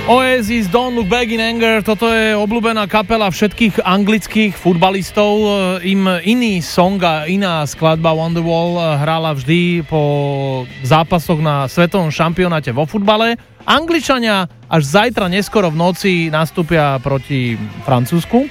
Oasis, Don't Look Back in Anger, toto je obľúbená kapela všetkých anglických futbalistov. Im iný song a iná skladba Wonderwall hrala vždy po zápasoch na svetovom šampionáte vo futbale. Angličania až zajtra neskoro v noci nastúpia proti Francúzsku.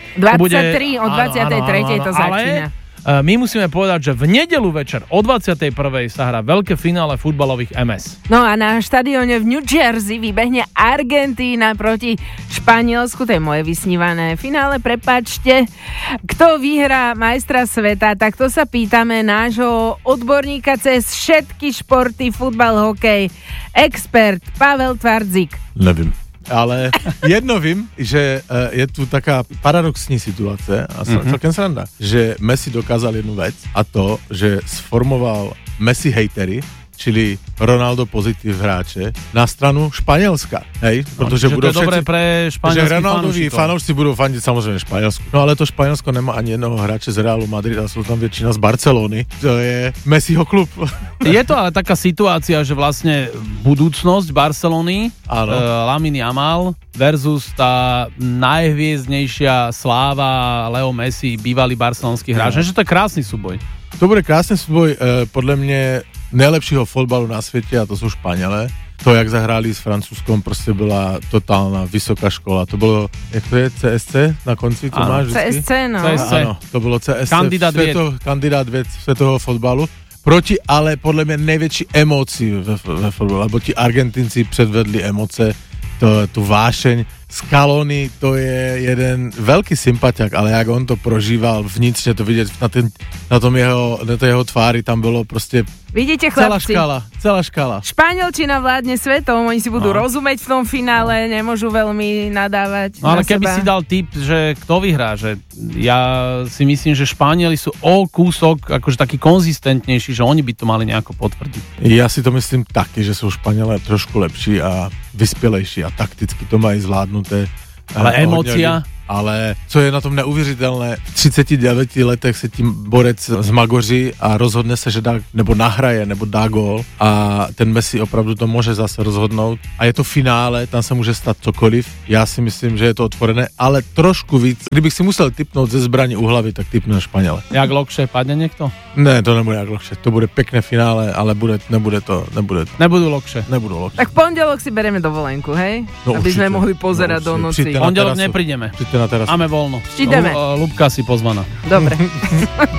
23 od 23. to začína. My musíme povedať, že v nedeľu večer o 21. sa hrá veľké finále futbalových MS. No a na štadióne v New Jersey vybehne Argentína proti Španielsku, to je moje vysnívané finále, prepáčte. Kto vyhrá majstra sveta, tak to sa pýtame nášho odborníka cez všetky športy, futbal, hokej, expert Pavel Tvardzik. Nevím. Ale jedno vím, že je tu taká paradoxní situace a celkem sranda, že Messi dokázal jednu vec a to, že sformoval Messi hejtery, čili Ronaldo pozitív hráče, na stranu Španielska. Hej? Protože budú to je dobré pre španielských fanúšikov. Ronaldovi fanúšci budú fandiť samozrejme Španielsku. No ale to Španielsko nemá ani jedného hráča z Realu Madrid a sú tam väčšina z Barcelony. To je Messiho klub. Je to ale taká situácia, že vlastne budúcnosť Barcelony, Lamine Yamal versus tá najhviezdnejšia sláva Leo Messi, bývalý barcelonský hráč. Že to je krásny súboj. To bude krásny súboj, podľa mňa najlepšího fotbalu na svete a to sú Španělé. To, jak zahráli s Francúzskom, prostě byla totálna vysoká škola. To bylo, jak to je, CSC na konci? To máš vždycky? CSC, no. CSC. Ano, to bylo CSC. Kandidát věd svetového fotbalu. Proti ale podle mě největší emoci ve fotbalu, lebo ti Argentinci předvedli emoce, tu vášeň. Scaloni, to je jeden veľký sympatiak, ale jak on to prožíval vnitřne, to vidieť na tej jeho tvári, tam bolo proste vidíte, chlapci, celá škála. Španielčina vládne svetom, oni si budú rozumieť v tom finále, nemôžu veľmi nadávať. No ale keby si dal tip, že kto vyhrá, že ja si myslím, že Španieli sú o kúsok akože taký konzistentnejší, že oni by to mali nejako potvrdiť. Ja si to myslím taky, že sú Španielé trošku lepší a vyspělejší a takticky to mají zvládnuté. Ale emócia? Ale co je na tom neuvěřitelné, v 39 letech se tím borec zmagoří a rozhodne se, že dá, nebo nahraje, nebo dá gól a ten Messi opravdu to může zase rozhodnout a je to finále, tam se může stát cokoliv. Já si myslím, že je to otvorené, ale trošku víc. Kdybych si musel tipnout ze zbraní u hlavy, tak tipnu na Španěle. Jak Lokše, padne niekto? Ne, to nebude jak Lokše, to bude pekné finále, ale nebude to. Nebudú Lokše. Tak v pondelok si bereme dovolenku, hej? No, aby sme mohli pozerať do noci. Pondelok neprídeme. Príďte na terasu. Máme voľno. Ideme. Ľubka si pozvaná. Dobre.